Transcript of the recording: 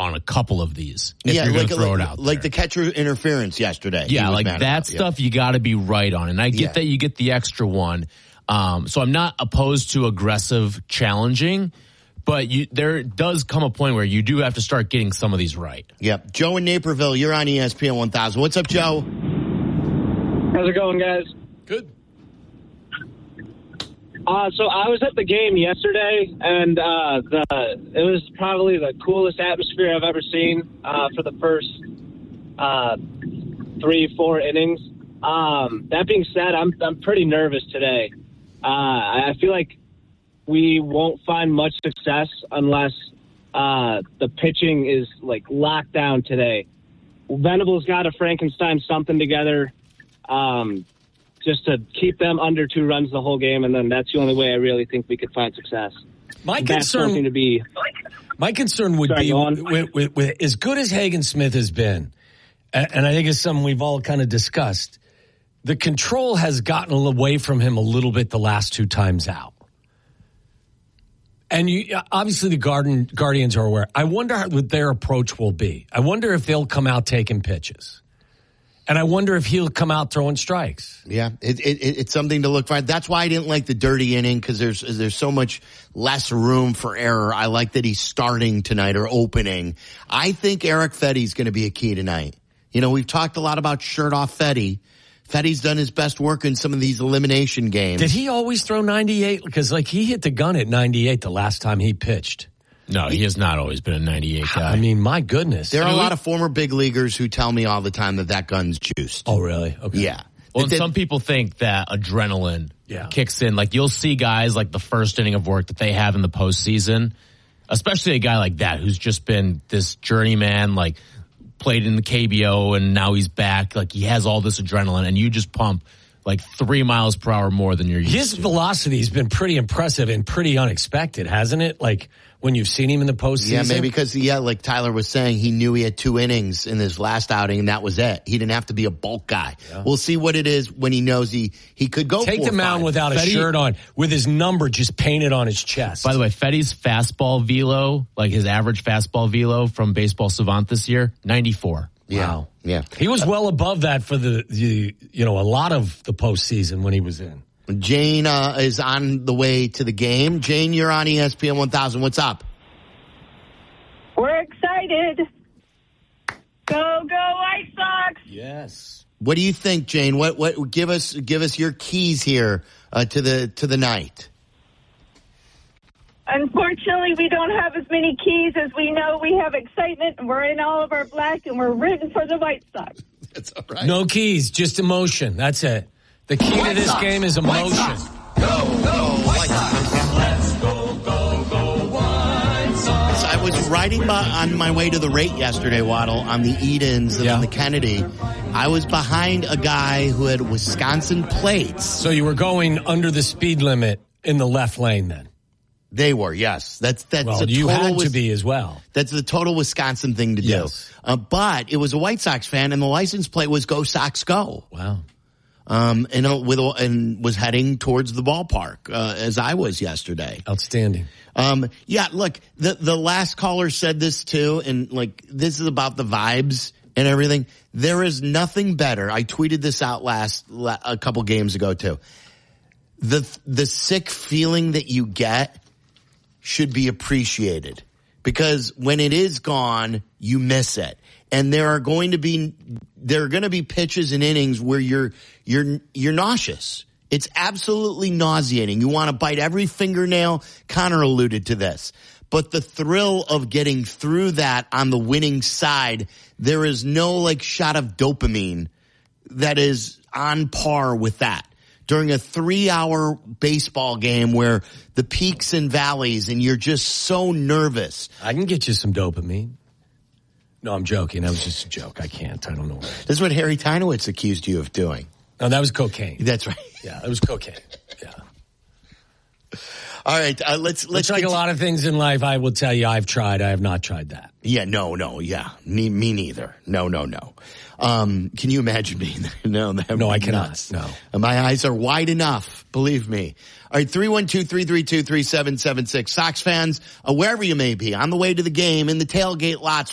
on a couple of these. If you're going to throw it out there. Like the catcher interference yesterday. Yeah, like that stuff you got to be right on. And I get that you get the extra one. So I'm not opposed to aggressive challenging, but there does come a point where you do have to start getting some of these right. Yep. Joe in Naperville, you're on ESPN 1000. What's up, Joe? How's it going, guys? Good. So I was at the game yesterday, and it was probably the coolest atmosphere I've ever seen for the first 3-4 innings. That being said, I'm pretty nervous today. I feel like we won't find much success unless the pitching is like locked down today. Venable's got to Frankenstein something together. Just to keep them under 2 runs the whole game, and then that's the only way I really think we could find success. My concern would be with as good as Hagen Smith has been, and I think it's something we've all kind of discussed, the control has gotten away from him a little bit the last 2 times out. And obviously the Guardians are aware. I wonder what their approach will be. I wonder if they'll come out taking pitches. And I wonder if he'll come out throwing strikes. Yeah, it's something to look for. That's why I didn't like the dirty inning, because there's so much less room for error. I like that he's starting tonight or opening. I think Eric Fetty's going to be a key tonight. You know, we've talked a lot about shirt off Fetty. Fetty's done his best work in some of these elimination games. Did he always throw 98? Because he hit the gun at 98 the last time he pitched. No, he has not always been a 98 guy. I mean, my goodness. There are a lot of former big leaguers who tell me all the time that gun's juiced. Oh, really? Okay. Yeah. Well, some people think that adrenaline kicks in. Like, you'll see guys like the first inning of work that they have in the postseason, especially a guy like that who's just been this journeyman, like played in the KBO and now he's back. Like, he has all this adrenaline, and you just pump like 3 miles per hour more than you're used to. His velocity has been pretty impressive and pretty unexpected, hasn't it? Like, when you've seen him in the postseason? Yeah, maybe because, like Tyler was saying, he knew he had 2 innings in his last outing, and that was it. He didn't have to be a bulk guy. Yeah. We'll see what it is when he knows he could go Take the mound without a shirt on, with his number just painted on his chest. By the way, Fetty's fastball velo, like his average fastball velo from Baseball Savant this year, 94. Yeah. Wow. Yeah. He was well above that for a lot of the postseason when he was in. Jane is on the way to the game. Jane, you're on ESPN 1000. What's up? We're excited. Go White Sox! Yes. What do you think, Jane? What give us your keys here to the night? Unfortunately, we don't have as many keys as we know. We have excitement, and we're in all of our black, and we're rooting for the White Sox. That's all right. No keys, just emotion. That's it. The key to this game is emotion. Go White Sox! Let's go White Sox! I was riding on my way to the rate yesterday, Waddle, on the Edens and on the Kennedy. I was behind a guy who had Wisconsin plates. So you were going under the speed limit in the left lane then? They were, yes. That's well, you had to be as well. That's the total Wisconsin thing to do. Yes. But it was a White Sox fan, and the license plate was "Go Sox Go." Wow. And was heading towards the ballpark as I was yesterday. Outstanding. Yeah. Look, the last caller said this too, and like this is about the vibes and everything. There is nothing better. I tweeted this out a couple games ago too. The sick feeling that you get should be appreciated, because when it is gone, you miss it. And there are going to be pitches and innings where you're nauseous. It's absolutely nauseating. You want to bite every fingernail. Connor alluded to this. But the thrill of getting through that on the winning side, there is no like shot of dopamine that is on par with that. During a 3-hour baseball game where the peaks and valleys and you're just so nervous. I can get you some dopamine. No, I'm joking. That was just a joke. I can't. I don't know. This is what Harry Tynowitz accused you of doing. No, that was cocaine. That's right. Yeah, that was cocaine. Yeah. All right, let's like a lot of things in life, I will tell you I've tried. I have not tried that. Yeah, no, yeah. Me neither. No. Can you imagine being there? No, I cannot. Nuts. No. My eyes are wide enough, believe me. All right, 312-332-3776. Sox fans, wherever you may be, on the way to the game, in the tailgate lots,